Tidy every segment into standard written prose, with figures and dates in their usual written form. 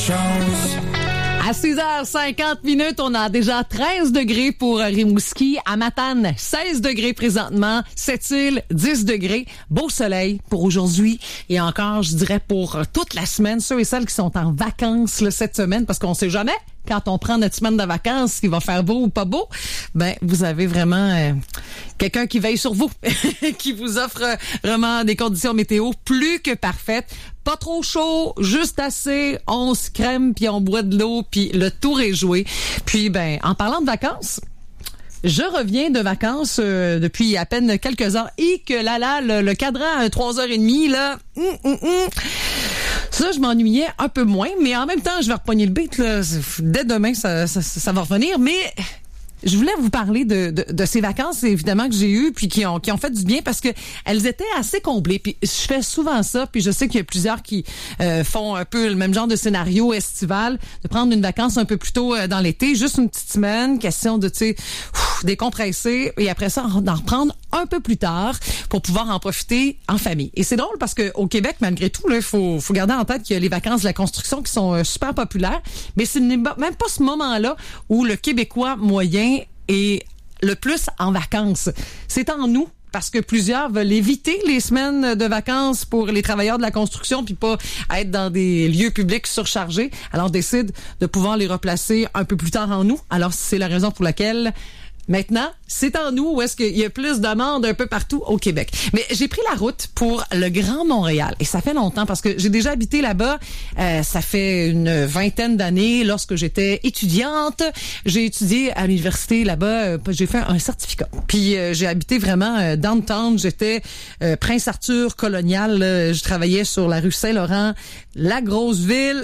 chose. À 6h50, on a déjà 13 degrés pour Rimouski. À Matane, 16 degrés présentement. Sept-Îles, 10 degrés. Beau soleil pour aujourd'hui. Et encore, je dirais, pour toute la semaine. Ceux et celles qui sont en vacances là, cette semaine, parce qu'on sait jamais quand on prend notre semaine de vacances, s'il va faire beau ou pas beau. Ben, vous avez vraiment quelqu'un qui veille sur vous, qui vous offre vraiment des conditions météo plus que parfaites. Pas trop chaud, juste assez, on se crème, puis on boit de l'eau, puis le tour est joué. Puis, ben, en parlant de vacances, je reviens de vacances depuis à peine quelques heures. Et que là, le cadran à 3h30, là, ça, je m'ennuyais un peu moins, mais en même temps, je vais repogner le beat, là. Dès demain, ça va revenir, mais je voulais vous parler de ces vacances, évidemment, que j'ai eues, puis qui ont fait du bien parce que elles étaient assez comblées. Puis je fais souvent ça, puis je sais qu'il y a plusieurs qui font un peu le même genre de scénario estival, de prendre une vacance un peu plus tôt dans l'été, juste une petite semaine, question de, tu sais, décompresser, et après ça, d'en reprendre un peu plus tard pour pouvoir en profiter en famille. Et c'est drôle parce que au Québec, malgré tout, là, faut garder en tête qu'il y a les vacances de la construction qui sont super populaires, mais c'est même pas ce moment-là où le Québécois moyen est le plus en vacances. C'est en nous. Parce que plusieurs veulent éviter les semaines de vacances pour les travailleurs de la construction puis pas être dans des lieux publics surchargés. Alors, décident de pouvoir les replacer un peu plus tard en nous. Alors, c'est la raison pour laquelle maintenant, c'est en nous où est-ce qu'il y a plus de monde un peu partout au Québec. Mais j'ai pris la route pour le Grand Montréal. Et ça fait longtemps parce que j'ai déjà habité là-bas. Ça fait une vingtaine d'années lorsque j'étais étudiante. J'ai étudié à l'université là-bas. J'ai fait un certificat. Puis j'ai habité vraiment downtown. J'étais Prince Arthur colonial. Je travaillais sur la rue Saint-Laurent. La grosse ville.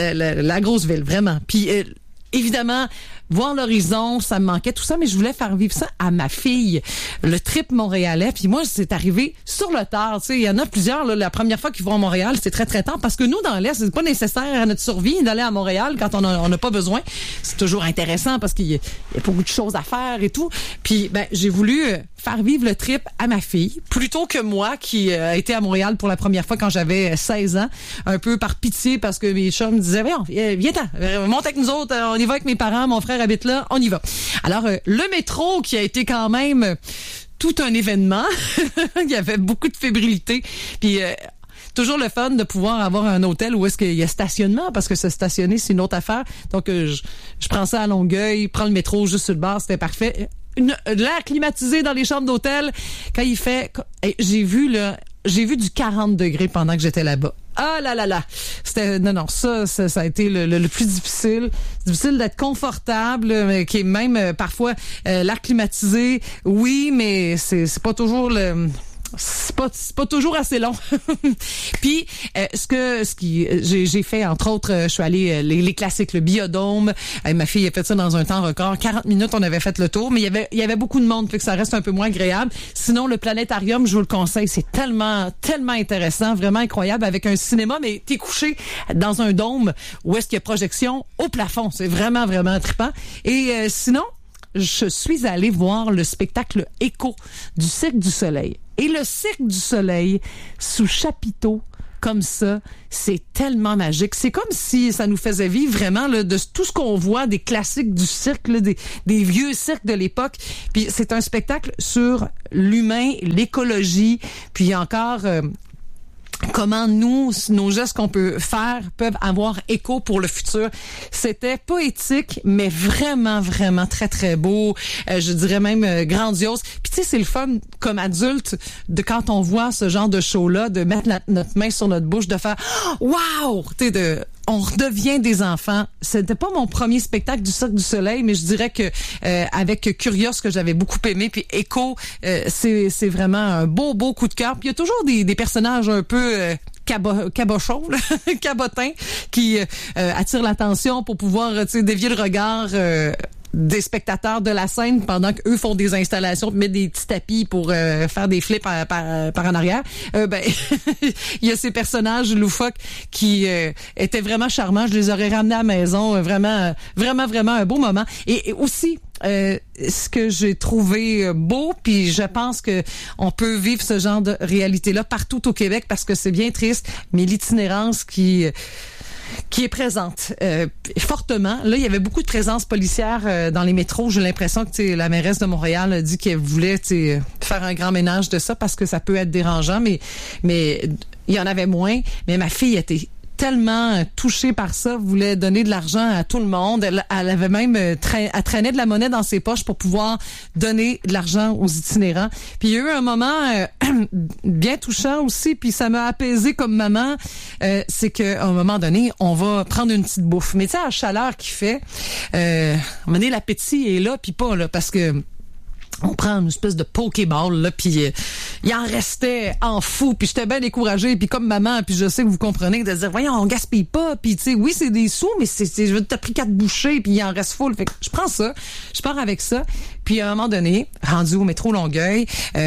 La grosse ville, vraiment. Puis évidemment, voir l'horizon, ça me manquait, tout ça, mais je voulais faire vivre ça à ma fille. Le trip montréalais, puis moi, c'est arrivé sur le tard. Tu sais, il y en a plusieurs, là, la première fois qu'ils vont à Montréal, c'est très, très tard, parce que nous, dans l'Est, c'est pas nécessaire à notre survie d'aller à Montréal quand on n'a pas besoin. C'est toujours intéressant parce qu'il y a beaucoup de choses à faire et tout. Puis, ben, j'ai voulu faire vivre le trip à ma fille, plutôt que moi, qui a été à Montréal pour la première fois quand j'avais 16 ans, un peu par pitié, parce que mes chums me disaient, viens-t'en, monte avec nous autres, on y va avec mes parents, mon frère habite là, on y va. Alors, le métro qui a été quand même tout un événement, il y avait beaucoup de fébrilité, puis toujours le fun de pouvoir avoir un hôtel où est-ce qu'il y a stationnement, parce que se stationner, c'est une autre affaire. Donc, je prends ça à Longueuil, prends le métro juste sur le bord, c'était parfait. L'air climatisé dans les chambres d'hôtel, quand il fait... J'ai vu du 40 degrés pendant que j'étais là-bas. Ah là là là! C'était, non, ça a été le plus difficile. C'est difficile d'être confortable, mais qui est même parfois l'air climatisé. Oui, mais c'est pas toujours c'est pas toujours assez long. Puis j'ai fait entre autres, je suis allée les classiques, le Biodôme. Ma fille a fait ça dans un temps record, 40 minutes on avait fait le tour, mais il y avait beaucoup de monde, fait que ça reste un peu moins agréable. Sinon le planétarium, je vous le conseille, c'est tellement intéressant, vraiment incroyable, avec un cinéma, mais t'es couché dans un dôme où est-ce qu'il y a projection au plafond, c'est vraiment trippant. Et sinon, je suis allée voir le spectacle Écho du Cirque du Soleil. Et le Cirque du Soleil, sous chapiteau, comme ça, c'est tellement magique. C'est comme si ça nous faisait vivre vraiment là, de tout ce qu'on voit, des classiques du cirque, là, des vieux cirques de l'époque. Puis c'est un spectacle sur l'humain, l'écologie, puis encore... comment nos gestes qu'on peut faire peuvent avoir écho pour le futur. C'était poétique, mais vraiment très, très beau. Je dirais même grandiose. Puis tu sais, c'est le fun, comme adulte, de quand on voit ce genre de show-là, de mettre notre main sur notre bouche, de faire « Wow! » Tu sais, on redevient des enfants. C'était pas mon premier spectacle du Cirque du Soleil, mais je dirais que avec Curios, que j'avais beaucoup aimé, puis Écho, c'est vraiment un beau coup de cœur. Puis il y a toujours des personnages un peu cabochons, cabotins, qui attirent l'attention pour pouvoir dévier le regard des spectateurs de la scène pendant qu'eux font des installations, mettent des petits tapis pour faire des flips par en arrière. Il y a ces personnages loufoques qui étaient vraiment charmants. Je les aurais ramenés à la maison. Vraiment un beau moment. Et aussi, ce que j'ai trouvé beau, puis je pense que on peut vivre ce genre de réalité-là partout au Québec, parce que c'est bien triste, mais l'itinérance qui qui est présente fortement. Là, il y avait beaucoup de présence policière dans les métros. J'ai l'impression que la mairesse de Montréal a dit qu'elle voulait faire un grand ménage de ça parce que ça peut être dérangeant, mais il y en avait moins. Mais ma fille était tellement touchée par ça, voulait donner de l'argent à tout le monde. Elle avait même elle traînait de la monnaie dans ses poches pour pouvoir donner de l'argent aux itinérants. Puis il y a eu un moment bien touchant aussi, puis ça m'a apaisée comme maman. C'est qu'à un moment donné, on va prendre une petite bouffe. Mais tu sais, à la chaleur qu'il fait, à un moment donné, l'appétit est là, puis pas là, parce que on prend une espèce de pokéball là, puis il en restait en fou, puis j'étais bien découragée, puis comme maman, puis je sais que vous comprenez de dire voyons, on gaspille pas, puis tu sais oui, c'est des sous, mais je t'ai pris 4 bouchées, puis il en reste full. Fait que je prends ça, je pars avec ça, puis à un moment donné, rendu au métro Longueuil,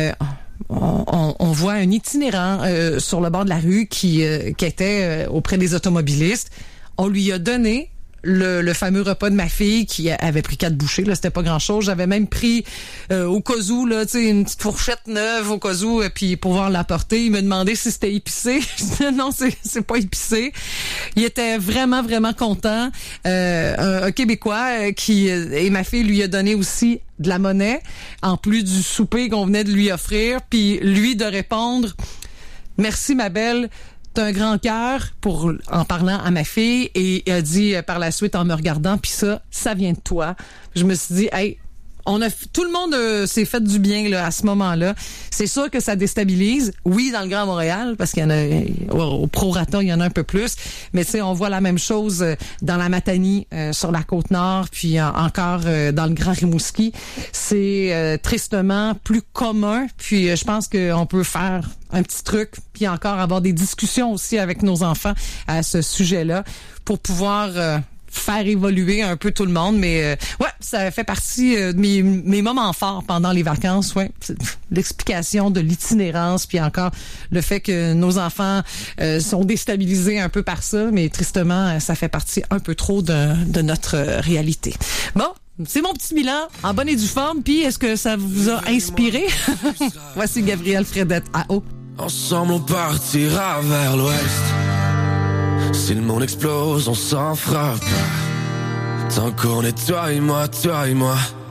on voit un itinérant sur le bord de la rue qui était auprès des automobilistes. On lui a donné le fameux repas de ma fille qui avait pris 4 bouchées, là, c'était pas grand-chose. J'avais même pris au cas où, là, tu sais, une petite fourchette neuve au cas où, puis pour pouvoir l'apporter. Il me demandait si c'était épicé. Je disais non, c'est pas épicé. Il était vraiment, vraiment content. Un Québécois et ma fille lui a donné aussi de la monnaie, en plus du souper qu'on venait de lui offrir, puis lui de répondre « Merci, ma belle ». Un grand cœur en parlant à ma fille et a dit par la suite en me regardant, puis ça vient de toi. Je me suis dit, hey, tout le monde s'est fait du bien là à ce moment-là. C'est sûr que ça déstabilise. Oui, dans le Grand Montréal, parce qu'il y en a au prorata, il y en a un peu plus. Mais tu sais, on voit la même chose dans la Matanie, sur la Côte-Nord, puis encore dans le Grand Rimouski. C'est tristement plus commun. Puis je pense qu'on peut faire un petit truc, puis encore avoir des discussions aussi avec nos enfants à ce sujet-là pour pouvoir faire évoluer un peu tout le monde, mais ouais, ça fait partie de mes moments forts pendant les vacances, ouais. L'explication de l'itinérance, puis encore le fait que nos enfants sont déstabilisés un peu par ça, mais tristement, ça fait partie un peu trop de notre réalité. Bon, c'est mon petit bilan en bonne et due forme, puis est-ce que ça vous a inspiré? Voici Gabrielle Fredette à eau. Ensemble on partira vers l'ouest. Si le monde explose, on s'en frappe. Tant qu'on est toi et moi, toi et moi.